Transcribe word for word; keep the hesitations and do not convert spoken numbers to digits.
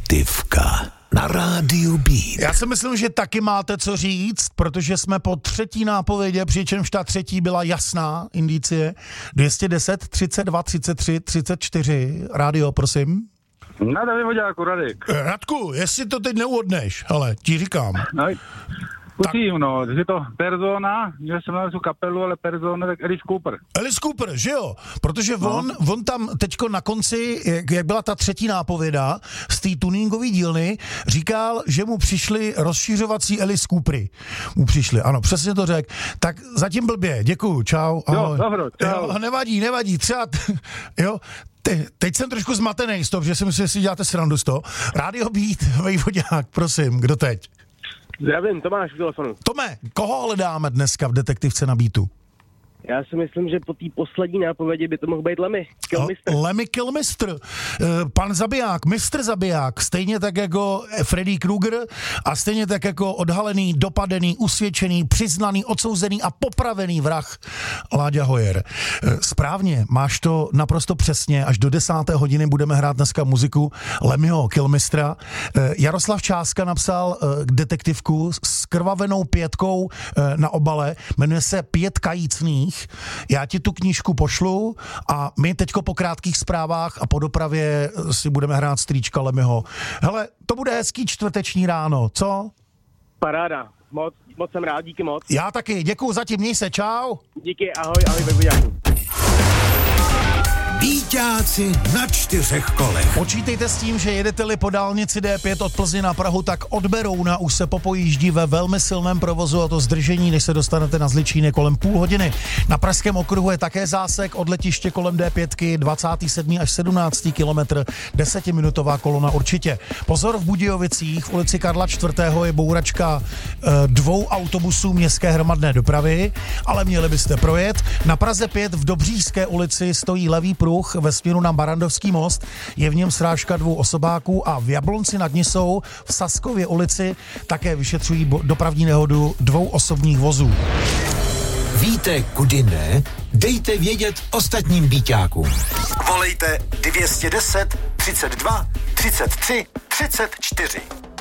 Detektivka na rádiu Beat. Já si myslím, že taky máte co říct, protože jsme po třetí nápovědě, přičemž ta třetí byla jasná indicie. dvě stě deset, třicet dva, třicet tři, třicet čtyři. Rádio, prosím. Na Davě Voďáku, Radek. Radku, jestli to teď neuhodneš, ale ti říkám. No, Kusím, no, je to Persona, že jsem na tu kapelu, ale Persona, tak Alice Cooper. Alice Cooper, že jo? Protože no. on, on tam teďko na konci, jak, jak byla ta třetí nápověda z té tuningové dílny, říkal, že mu přišly rozšířovací Alice Coopery. Mu přišly, ano, přesně to řekl. Tak zatím blbě, děkuju, čau, ahoj. Jo, dobro, čau. Jo, nevadí, nevadí, třeba, t- jo, Te, teď jsem trošku zmatený z toho, že si myslím, že si děláte srandu z toho. Rádio Beat, Vejvodák, prosím, kdo teď? Zdravím, Tomáš v telefonu. Tome, koho hledáme dneska v detektivce na Beatu? Já si myslím, že po té poslední nápovědi by to mohl být Lemmy Kilmister. Lemmy Kilmister, pan zabiják, mistr zabiják, stejně tak jako Freddy Krueger a stejně tak jako odhalený, dopadený, usvědčený, přiznaný, odsouzený a popravený vrah Láďa Hoyer. Správně, máš to naprosto přesně, až do desáté hodiny budeme hrát dneska muziku Lemmyho Kilmistera. Jaroslav Čáska napsal detektivku s krvavenou pětkou na obale, jmenuje se Pět kajícných. Já ti tu knížku pošlu a my teďko po krátkých zprávách a po dopravě si budeme hrát strýčka Lemmyho. Hele, to bude hezký čtvrteční ráno, co? Paráda, moc, moc jsem rád, díky moc. Já taky, děkuju zatím, měj se, čau. Díky, ahoj, ahoj, Vejvodáku. Bíťáci na čtyřech kolech. Počítejte s tím, že jedete-li po dálnici D pět od Plzně na Prahu, tak od Berouna už se popojíždí ve velmi silném provozu a to zdržení, než se dostanete na Zličín, kolem půl hodiny. Na Pražském okruhu je také zásek od letiště kolem D pět, dvacátý sedmý až sedmnáctý kilometr, desetiminutová kolona určitě. Pozor, v Budějovicích v ulici Karla čtvrtého je bouračka e, dvou autobusů městské hromadné dopravy, ale měli byste projet. Na Praze pět v Dobříšské ulici stojí levý pruh ve směru na Barandovský most, je v něm srážka dvou osobáků a v Jablonci nad Nisou v Saskově ulici také vyšetřují bo- dopravní nehodu dvou osobních vozů. Víte, kudy ne? Dejte vědět ostatním bíťákům. Volejte dvě stě deset, třicet dva, třicet tři, třicet čtyři.